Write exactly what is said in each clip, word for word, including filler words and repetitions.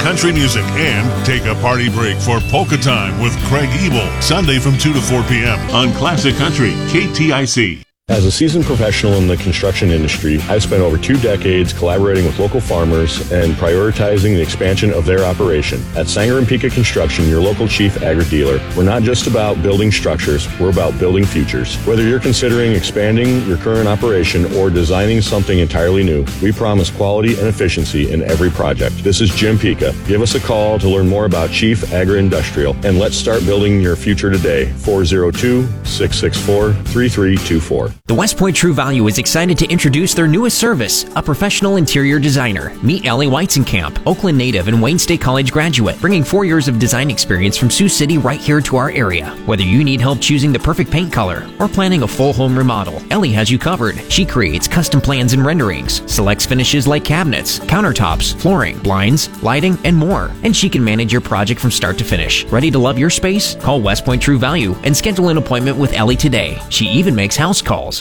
country music, and take a party break for Polka Time with Craig Ebel, Sunday from two to four p.m. on Classic Country, K T I C. As a seasoned professional in the construction industry, I've spent over two decades collaborating with local farmers and prioritizing the expansion of their operation. At Sanger and Pika Construction, your local chief agri-dealer, we're not just about building structures, we're about building futures. Whether you're considering expanding your current operation or designing something entirely new, we promise quality and efficiency in every project. This is Jim Pika. Give us a call to learn more about Chief Agri-Industrial, and let's start building your future today. four oh two, six six four, three three two four. The West Point True Value is excited to introduce their newest service, a professional interior designer. Meet Ellie Weizenkamp, Oakland native and Wayne State College graduate, bringing four years of design experience from Sioux City right here to our area. Whether you need help choosing the perfect paint color or planning a full home remodel, Ellie has you covered. She creates custom plans and renderings, selects finishes like cabinets, countertops, flooring, blinds, lighting, and more. And she can manage your project from start to finish. Ready to love your space? Call West Point True Value and schedule an appointment with Ellie today. She even makes house calls.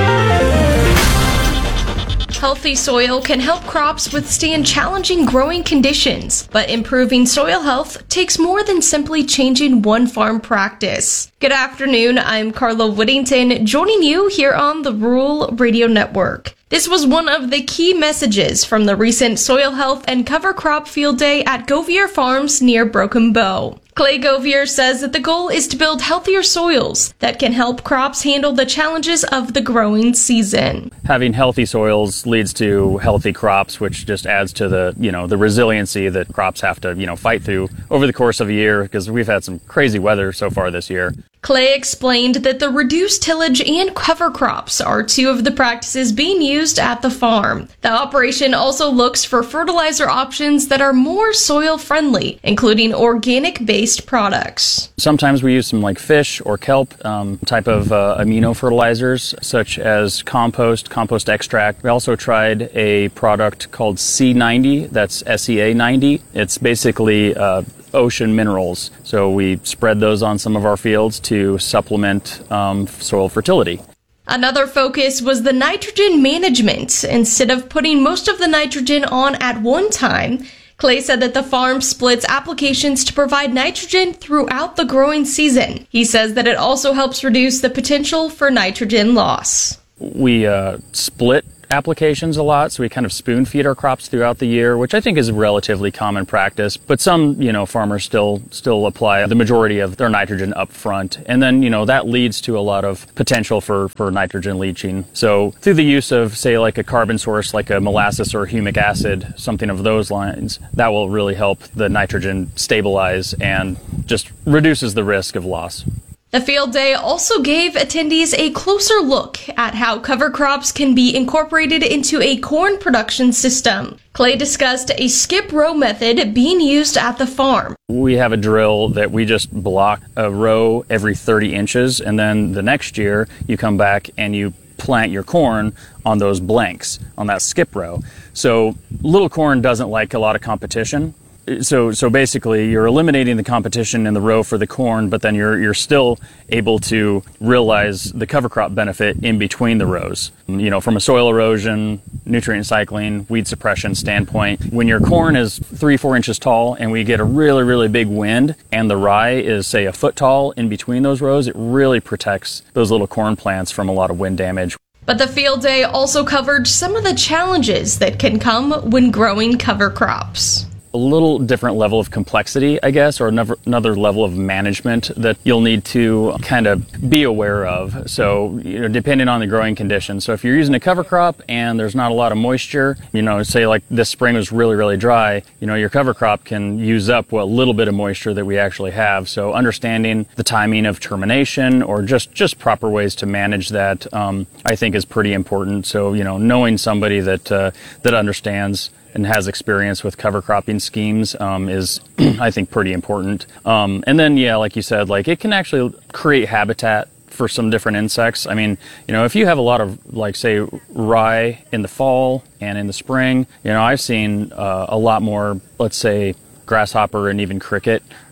Healthy soil can help crops withstand challenging growing conditions, but improving soil health takes more than simply changing one farm practice. Good afternoon, I'm Carla Whittington, joining you here on the Rural Radio Network. This was one of the key messages from the recent Soil Health and Cover Crop Field Day at Govier Farms near Broken Bow. Clay Govier says that the goal is to build healthier soils that can help crops handle the challenges of the growing season. Having healthy soils leads to healthy crops, which just adds to the, you know, the resiliency that crops have to, you know, fight through over the course of a year, because we've had some crazy weather so far this year. Clay explained that the reduced tillage and cover crops are two of the practices being used at the farm. The operation also looks for fertilizer options that are more soil friendly, including organic-based products. Sometimes we use some like fish or kelp um, type of uh, amino fertilizers, such as compost, compost extract. We also tried a product called C ninety, that's S E A ninety. It's basically uh, ocean minerals. So we spread those on some of our fields to supplement um, soil fertility. Another focus was the nitrogen management. Instead of putting most of the nitrogen on at one time, Clay said that the farm splits applications to provide nitrogen throughout the growing season. He says that it also helps reduce the potential for nitrogen loss. We uh, split applications a lot, so we kind of spoon feed our crops throughout the year, which I think is a relatively common practice. But some, you know, farmers still still apply the majority of their nitrogen up front, and then, you know, that leads to a lot of potential for for nitrogen leaching. So through the use of, say, like a carbon source like a molasses or humic acid, something of those lines, that will really help the nitrogen stabilize and just reduces the risk of loss. The field day also gave attendees a closer look at how cover crops can be incorporated into a corn production system. Clay discussed a skip row method being used at the farm. We have a drill that we just block a row every thirty inches, and then the next year you come back and you plant your corn on those blanks, on that skip row. So little corn doesn't like a lot of competition. So so basically, you're eliminating the competition in the row for the corn, but then you're you're still able to realize the cover crop benefit in between the rows. You know, from a soil erosion, nutrient cycling, weed suppression standpoint, when your corn is three, four inches tall and we get a really, really big wind and the rye is, say, a foot tall in between those rows, it really protects those little corn plants from a lot of wind damage. But the field day also covered some of the challenges that can come when growing cover crops. A little different level of complexity, I guess, or another level of management that you'll need to kind of be aware of. So, you know, depending on the growing conditions. So if you're using a cover crop and there's not a lot of moisture, you know, say like this spring was really, really dry, you know, your cover crop can use up what little bit of moisture that we actually have. So understanding the timing of termination or just, just proper ways to manage that, um, I think is pretty important. So, you know, knowing somebody that, uh, that understands and has experience with cover cropping schemes um, is, I think, pretty important. Um, and then, yeah, like you said, like it can actually create habitat for some different insects. I mean, you know, if you have a lot of, like, say, rye in the fall and in the spring, you know, I've seen uh, a lot more, let's say, grasshopper and even cricket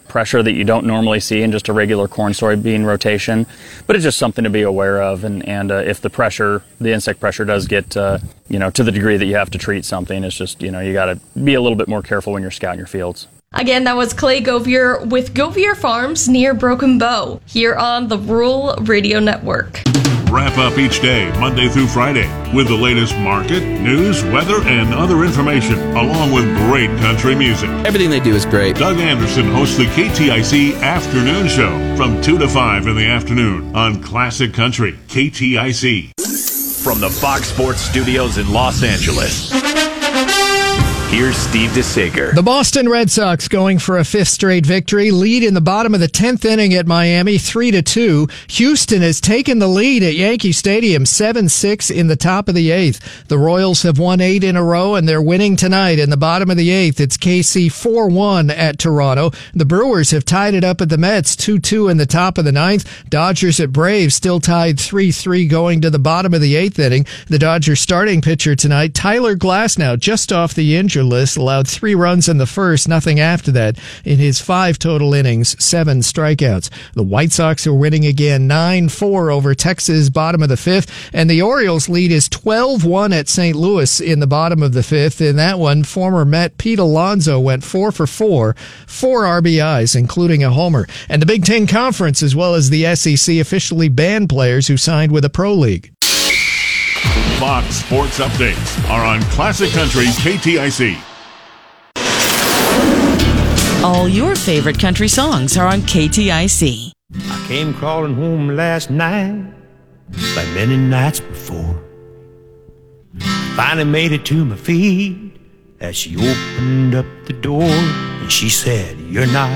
pressure that you don't normally see in just a regular corn soybean rotation, but it's just something to be aware of. And, and uh, if the pressure, the insect pressure does get, uh, you know, to the degree that you have to treat something, it's just, you know, you got to be a little bit more careful when you're scouting your fields. Again, that was Clay Govier with Govier Farms near Broken Bow here on the Rural Radio Network. Wrap up each day, Monday through Friday, with the latest market, news, weather, and other information, along with great country music. Everything they do is great. Doug Anderson hosts the K T I C Afternoon Show from two to five in the afternoon on Classic Country, K T I C. From the Fox Sports Studios in Los Angeles, here's Steve DeSager. The Boston Red Sox going for a fifth straight victory. Lead in the bottom of the tenth inning at Miami, three to two. Houston has taken the lead at Yankee Stadium, seven six in the top of the eighth. The Royals have won eight in a row, and they're winning tonight. In the bottom of the eighth, it's K C four one at Toronto. The Brewers have tied it up at the Mets, two two in the top of the ninth. Dodgers at Braves still tied three three going to the bottom of the eighth inning. The Dodgers starting pitcher tonight, Tyler Glasnow, just off the injury list, allowed three runs in the first, nothing after that in his five total innings, seven strikeouts. The White Sox are winning again, nine four over Texas, bottom of the fifth, and the Orioles lead is twelve one at Saint Louis in the bottom of the fifth. In that one, former Met Pete Alonso went four for four, four R B Is, including a homer. And the Big Ten Conference, as well as the S E C, officially banned players who signed with a pro league. Fox Sports Updates are on Classic Country K T I C. All your favorite country songs are on K T I C. I came crawling home last night, like many nights before. Finally made it to my feet as she opened up the door, and she said, "You're not